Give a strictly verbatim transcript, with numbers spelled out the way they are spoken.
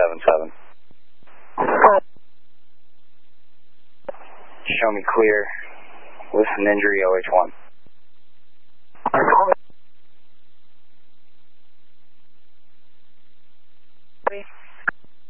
seven seven. Show me clear with an injury O H one. Copy.